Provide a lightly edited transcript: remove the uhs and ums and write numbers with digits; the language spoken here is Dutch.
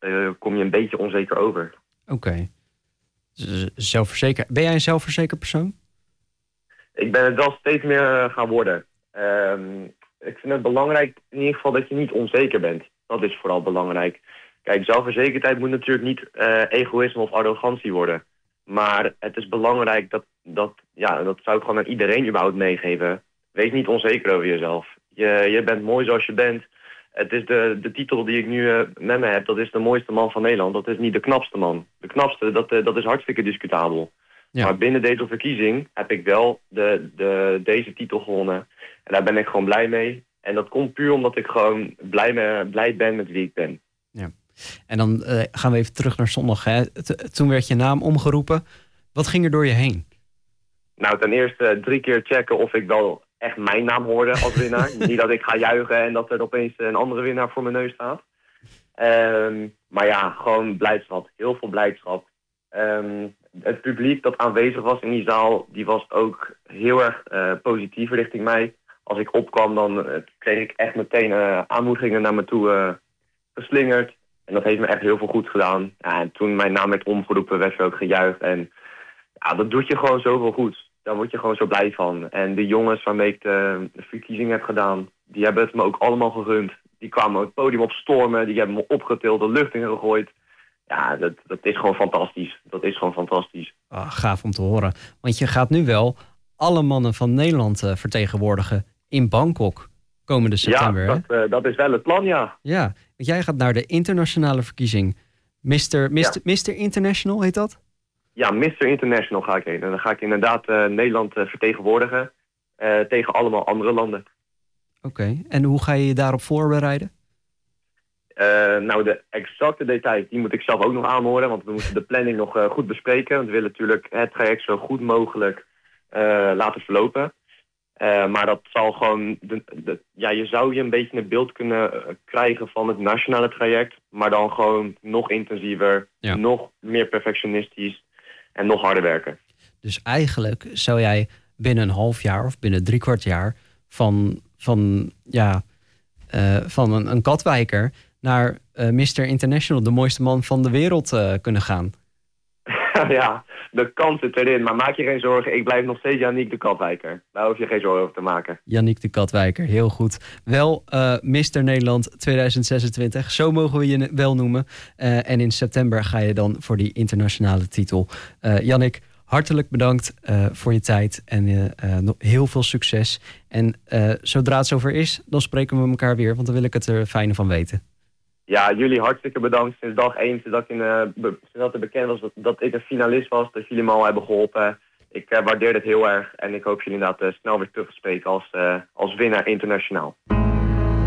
kom je een beetje onzeker over. Oké. Zelfverzekerd. Ben jij een zelfverzekerd persoon? Ik ben het wel steeds meer gaan worden. Ik vind het belangrijk in ieder geval dat je niet onzeker bent. Dat is vooral belangrijk. Kijk, zelfverzekerdheid moet natuurlijk niet egoïsme of arrogantie worden. Maar het is belangrijk dat zou ik gewoon aan iedereen überhaupt meegeven. Wees niet onzeker over jezelf. Je bent mooi zoals je bent. Het is de titel die ik nu met me heb, dat is de mooiste man van Nederland. Dat is niet de knapste man. De knapste, dat is hartstikke discutabel. Ja. Maar binnen deze verkiezing heb ik wel deze titel gewonnen. En daar ben ik gewoon blij mee. En dat komt puur omdat ik gewoon blij ben met wie ik ben. Ja. En dan gaan we even terug naar zondag. Hè? Toen werd je naam omgeroepen. Wat ging er door je heen? Nou, ten eerste 3 keer checken of ik wel echt mijn naam hoorde als winnaar. Niet dat ik ga juichen en dat er opeens een andere winnaar voor mijn neus staat. Maar ja, gewoon blijdschap. Heel veel blijdschap. Het publiek dat aanwezig was in die zaal, die was ook heel erg positief richting mij. Als ik opkwam, dan kreeg ik echt meteen aanmoedigingen naar me toe geslingerd. En dat heeft me echt heel veel goed gedaan. Ja, en toen mijn naam werd omgeroepen, werd er ook gejuicht. En ja, dat doet je gewoon zoveel goed. Daar word je gewoon zo blij van. En de jongens waarmee ik de verkiezing heb gedaan, die hebben het me ook allemaal gegund. Die kwamen het podium op stormen, die hebben me opgetild, de lucht in gegooid. Ja, dat is gewoon fantastisch. Dat is gewoon fantastisch. Gaaf om te horen. Want je gaat nu wel alle mannen van Nederland vertegenwoordigen in Bangkok komende september. Ja, dat is wel het plan, ja. Ja, want jij gaat naar de internationale verkiezing. Mr. International heet dat? Ja, Mr. International ga ik heen. En dan ga ik inderdaad Nederland vertegenwoordigen tegen allemaal andere landen. Oké. En hoe ga je je daarop voorbereiden? Nou, de exacte details, die moet ik zelf ook nog aanhoren. Want we moeten de planning nog goed bespreken. Want we willen natuurlijk het traject zo goed mogelijk laten verlopen. Maar dat zal gewoon... je zou je een beetje een beeld kunnen krijgen van het nationale traject. Maar dan gewoon nog intensiever, nog meer perfectionistisch en nog harder werken. Dus eigenlijk zou jij binnen een half jaar of binnen 3/4 jaar van een Katwijker naar Mr. International, de mooiste man van de wereld, kunnen gaan. Ja, de kans zit erin. Maar maak je geen zorgen, ik blijf nog steeds Yannick de Katwijker. Daar hoef je geen zorgen over te maken. Yannick de Katwijker, heel goed. Wel Mr. Nederland 2026, zo mogen we je wel noemen. En in september ga je dan voor die internationale titel. Yannick, hartelijk bedankt voor je tijd en nog heel veel succes. En zodra het zover is, dan spreken we elkaar weer, want dan wil ik het er fijne van weten. Ja, jullie hartstikke bedankt. Sinds dag 1, sinds dat het bekend was dat ik een finalist was, dat jullie me al hebben geholpen. Ik waardeer het heel erg en ik hoop jullie inderdaad snel weer terug te spreken als winnaar internationaal.